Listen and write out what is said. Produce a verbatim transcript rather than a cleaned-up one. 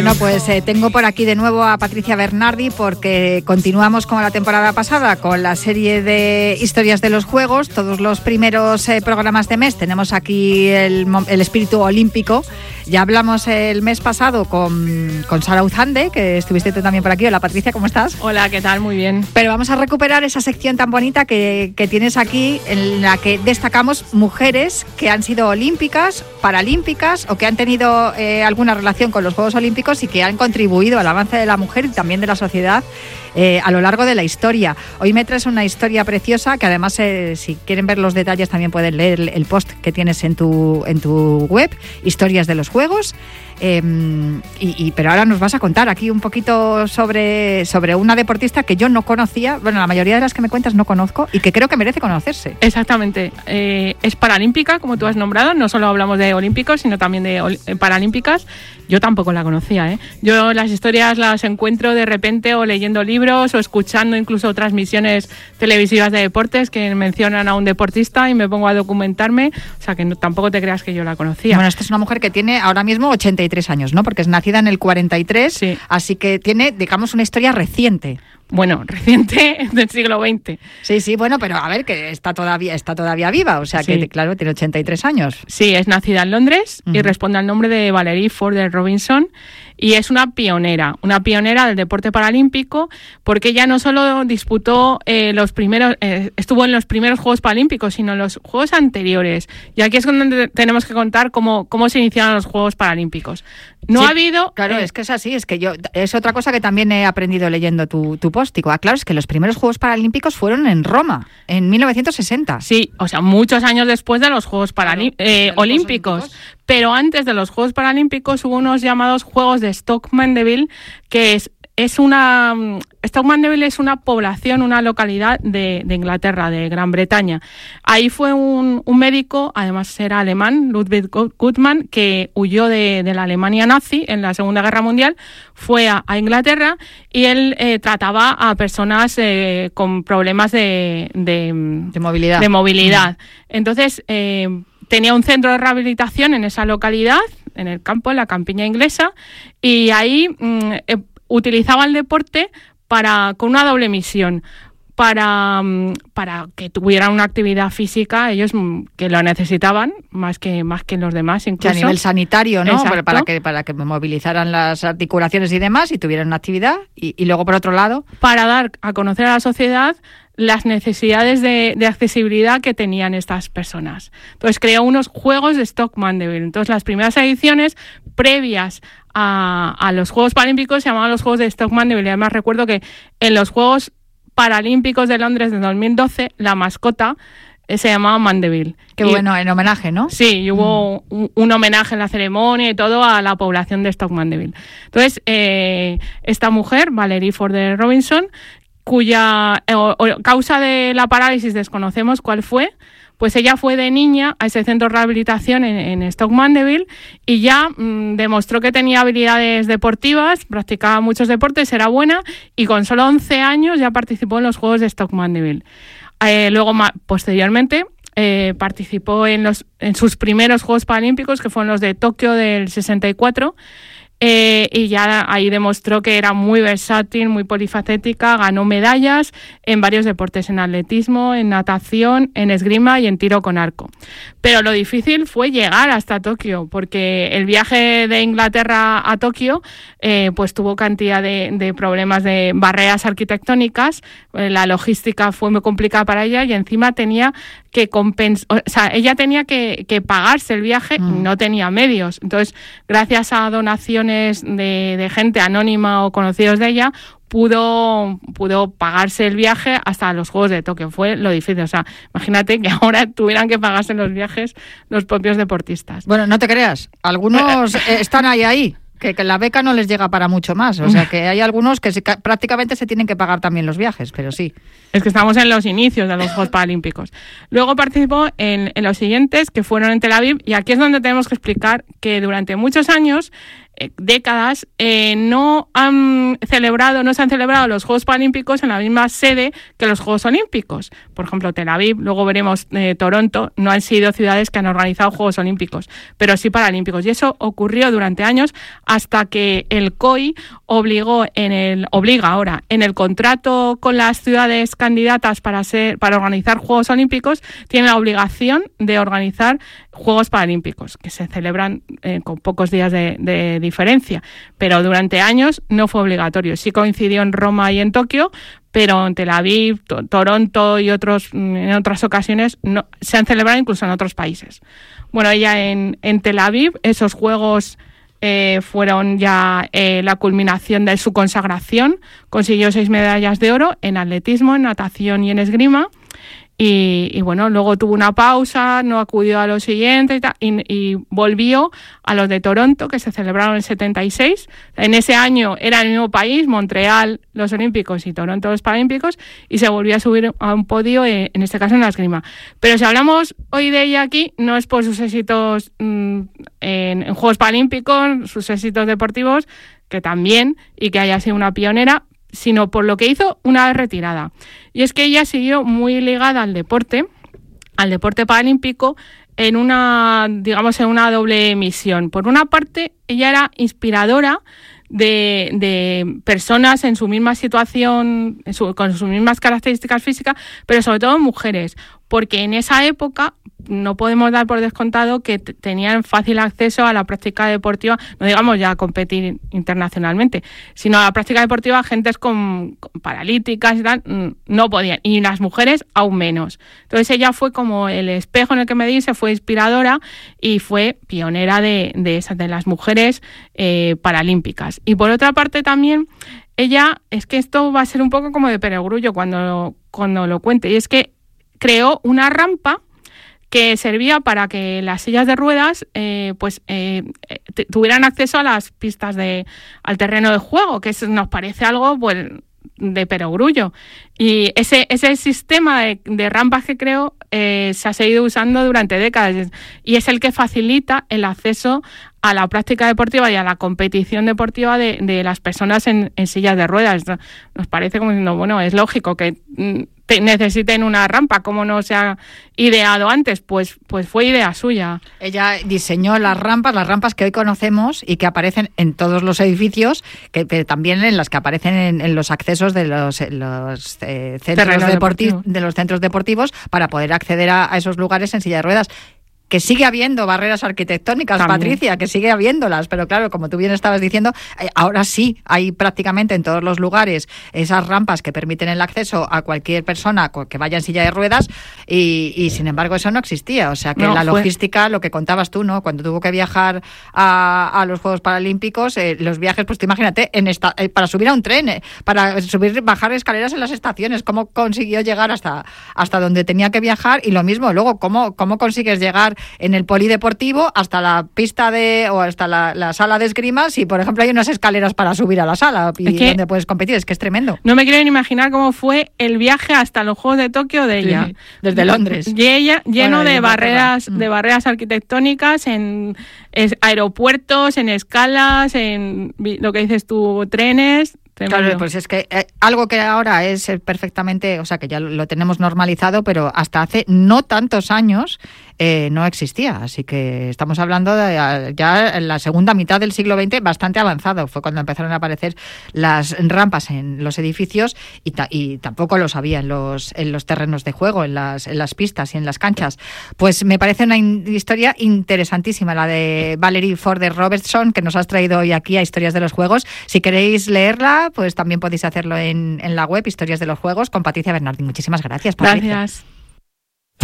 Bueno, pues eh, tengo por aquí de nuevo a Patricia Bernardi porque continuamos como la temporada pasada con la serie de historias de los juegos. Todos los primeros eh, programas de mes tenemos aquí el, el espíritu olímpico. Ya hablamos el mes pasado con, con Sara Uzande, que estuviste tú también por aquí. Hola Patricia, ¿cómo estás? Hola, ¿qué tal? Muy bien. Pero vamos a recuperar esa sección tan bonita que, que tienes aquí, en la que destacamos mujeres que han sido olímpicas, paralímpicas o que han tenido eh, alguna relación con los Juegos Olímpicos y que han contribuido al avance de la mujer y también de la sociedad eh, a lo largo de la historia. Hoy me traes una historia preciosa que además, eh, si quieren ver los detalles, también pueden leer el, el post que tienes en tu, en tu web, Historias de los Juegos. Eh, y, y, pero ahora nos vas a contar aquí un poquito sobre, sobre una deportista que yo no conocía, bueno, la mayoría de las que me cuentas no conozco y que creo que merece conocerse. Exactamente, eh, es paralímpica, como tú has nombrado, no solo hablamos de olímpicos, sino también de ol- paralímpicas. Yo tampoco la conocía, ¿eh? Yo las historias las encuentro de repente o leyendo libros o escuchando incluso transmisiones televisivas de deportes que mencionan a un deportista y me pongo a documentarme, o sea que no, tampoco te creas que yo la conocía. Bueno, esta es una mujer que tiene ahora mismo ochenta y tres años, ¿no? Porque es nacida en el cuarenta y tres, sí. Así que tiene, digamos, una historia reciente. Bueno, reciente del siglo veinte. Sí, sí, bueno, pero a ver, que está todavía está todavía viva, o sea que, sí. Claro, tiene ochenta y tres años. Sí, es nacida en Londres uh-huh. y responde al nombre de Valerie Ford Robinson y es una pionera, una pionera del deporte paralímpico porque ella no solo disputó eh, los primeros, eh, estuvo en los primeros Juegos Paralímpicos, sino en los Juegos anteriores. Y aquí es donde tenemos que contar cómo, cómo se iniciaron los Juegos Paralímpicos. No sí, ha habido... Claro, eh, es que es así, es que yo... Es otra cosa que también he aprendido leyendo tu, tu post. Ah, claro, es que los primeros Juegos Paralímpicos fueron en Roma, en mil novecientos sesenta. Sí, o sea, muchos años después de los Juegos Paralí- claro, eh, los olímpicos. Juegos olímpicos. Pero antes de los Juegos Paralímpicos hubo unos llamados Juegos de Stoke Mandeville, que es... Es una Stoke Mandeville es una población, una localidad de, de Inglaterra, de Gran Bretaña. Ahí fue un, un médico, además era alemán, Ludwig Guttmann, que huyó de, de la Alemania nazi en la Segunda Guerra Mundial, fue a, a Inglaterra y él eh, trataba a personas eh, con problemas de, de, de movilidad. De movilidad. Entonces, eh, tenía un centro de rehabilitación en esa localidad, en el campo, en la campiña inglesa, y ahí mm, eh, utilizaba el deporte para con una doble misión, para, para que tuvieran una actividad física, ellos que lo necesitaban más que más que los demás, incluso. Que a nivel sanitario, ¿no? Exacto. Para que para que movilizaran las articulaciones y demás y tuvieran una actividad. Y, y luego, por otro lado... Para dar a conocer a la sociedad las necesidades de, de accesibilidad que tenían estas personas. Entonces creó unos Juegos de Stoke Mandeville. Entonces las primeras ediciones previas a, a los Juegos Paralímpicos se llamaban los Juegos de Stoke Mandeville. Y además recuerdo que en los Juegos Paralímpicos de Londres de dos mil doce la mascota eh, se llamaba Mandeville. Qué y, bueno, en homenaje, ¿no? Sí, y hubo mm. un, un homenaje en la ceremonia y todo a la población de Stoke Mandeville. Entonces eh, esta mujer, Valerie Ford Robinson, cuya eh, o, o, causa de la parálisis desconocemos cuál fue, pues ella fue de niña a ese centro de rehabilitación en, en Stoke Mandeville y ya mmm, demostró que tenía habilidades deportivas, practicaba muchos deportes, era buena y con solo once años ya participó en los Juegos de Stoke Mandeville. Eh, luego, ma- posteriormente, eh, participó en, los, en sus primeros Juegos Paralímpicos, que fueron los de Tokio del sesenta y cuatro, Eh, y ya ahí demostró que era muy versátil, muy polifacética, ganó medallas en varios deportes, en atletismo, en natación, en esgrima y en tiro con arco. Pero lo difícil fue llegar hasta Tokio, porque el viaje de Inglaterra a Tokio eh, pues tuvo cantidad de, de problemas de barreras arquitectónicas, eh, la logística fue muy complicada para ella y encima tenía que compensar, o sea, ella tenía que, que pagarse el viaje mm. y no tenía medios. Entonces, gracias a donaciones de, de gente anónima o conocidos de ella, pudo pudo pagarse el viaje hasta los Juegos de Tokio. Fue lo difícil. O sea, imagínate que ahora tuvieran que pagarse los viajes los propios deportistas. Bueno, no te creas. Algunos están ahí, ahí. Que, que la beca no les llega para mucho más. O sea, que hay algunos que se, prácticamente se tienen que pagar también los viajes, pero sí. Es que estamos en los inicios de los Juegos Paralímpicos. Luego participó en, en los siguientes, que fueron en Tel Aviv, y aquí es donde tenemos que explicar que durante muchos años eh, décadas eh, no han celebrado, no se han celebrado los Juegos Paralímpicos en la misma sede que los Juegos Olímpicos. Por ejemplo, Tel Aviv, luego veremos eh, Toronto, no han sido ciudades que han organizado Juegos Olímpicos, pero sí Paralímpicos. Y eso ocurrió durante años hasta que el C O I obligó en el obliga ahora en el contrato con las ciudades candidatas para ser para organizar Juegos Olímpicos, tiene la obligación de organizar Juegos Paralímpicos, que se celebran eh, con pocos días de, de diferencia, pero durante años no fue obligatorio. Sí coincidió en Roma y en Tokio, pero en Tel Aviv, to- Toronto y otros en otras ocasiones no, se han celebrado incluso en otros países. Bueno, ella en, en Tel Aviv, esos Juegos eh, fueron ya eh, la culminación de su consagración. Consiguió seis medallas de oro en atletismo, en natación y en esgrima. Y, y bueno, luego tuvo una pausa, no acudió a los siguientes y, tal, y, y volvió a los de Toronto, que se celebraron en el setenta y seis. En ese año era el mismo país, Montreal los Olímpicos y Toronto los Paralímpicos, y se volvió a subir a un podio, eh, en este caso en la esgrima. Pero si hablamos hoy de ella aquí, no es por sus éxitos mmm, en, en Juegos Paralímpicos, sus éxitos deportivos, que también, y que haya sido una pionera, sino por lo que hizo una vez retirada. Y es que ella siguió muy ligada al deporte, al deporte paralímpico, en una, digamos, en una doble misión. Por una parte, ella era inspiradora de, de personas en su misma situación, en su, con sus mismas características físicas, pero sobre todo mujeres, porque en esa época no podemos dar por descontado que t- tenían fácil acceso a la práctica deportiva, no digamos ya a competir internacionalmente, sino a la práctica deportiva gentes con, con paralíticas y tal, no podían, y las mujeres aún menos. Entonces ella fue como el espejo en el que medirse, fue inspiradora y fue pionera de, de, esas, de las mujeres eh, paralímpicas. Y por otra parte también, ella, es que esto va a ser un poco como de perogrullo cuando, cuando lo cuente, y es que creó una rampa que servía para que las sillas de ruedas eh, pues eh, t- tuvieran acceso a las pistas de al terreno de juego, que es, nos parece algo pues de perogrullo. Y ese ese sistema de, de rampas que creó eh, se ha seguido usando durante décadas y es el que facilita el acceso a la práctica deportiva y a la competición deportiva de, de las personas en, en sillas de ruedas. Nos parece como diciendo, bueno, es lógico que mm, necesiten una rampa, como no se ha ideado antes, pues, pues fue idea suya. Ella diseñó las rampas, las rampas que hoy conocemos y que aparecen en todos los edificios, que, que también en las que aparecen en, en los accesos de los, los eh, centros deportivos, de los centros deportivos, para poder acceder a, a esos lugares en silla de ruedas. Que sigue habiendo barreras arquitectónicas, también. Patricia, que sigue habiéndolas, pero claro, como tú bien estabas diciendo, eh, ahora sí hay prácticamente en todos los lugares esas rampas que permiten el acceso a cualquier persona que vaya en silla de ruedas y, y sin embargo eso no existía, o sea que no, la logística, fue... lo que contabas tú, ¿no? Cuando tuvo que viajar a, a los Juegos Paralímpicos, eh, los viajes, pues tú imagínate, en esta, eh, para subir a un tren, eh, para subir, bajar escaleras en las estaciones, cómo consiguió llegar hasta, hasta donde tenía que viajar, y lo mismo, luego, cómo, cómo consigues llegar en el polideportivo hasta la pista de o hasta la, la sala de esgrima, si por ejemplo hay unas escaleras para subir a la sala y es que donde puedes competir, es que es tremendo. No me quiero ni imaginar cómo fue el viaje hasta los Juegos de Tokio de ella, sí, desde Londres, y ella lleno bueno, de barreras de barreras arquitectónicas en es, aeropuertos, en escalas, en lo que dices tú, trenes. Claro, pues es que eh, algo que ahora es perfectamente, o sea, que ya lo, lo tenemos normalizado, pero hasta hace no tantos años eh, no existía. Así que estamos hablando de ya en la segunda mitad del siglo veinte, bastante avanzado. Fue cuando empezaron a aparecer las rampas en los edificios y, ta- y tampoco los había en los, en los terrenos de juego, en las, en las pistas y en las canchas. Pues me parece una in- historia interesantísima la de Valerie Forder Robertson, que nos has traído hoy aquí a Historias de los Juegos. Si queréis leerla, pues también podéis hacerlo en, en la web Historias de los Juegos con Patricia Bernardín. Muchísimas gracias, Patricia. Gracias.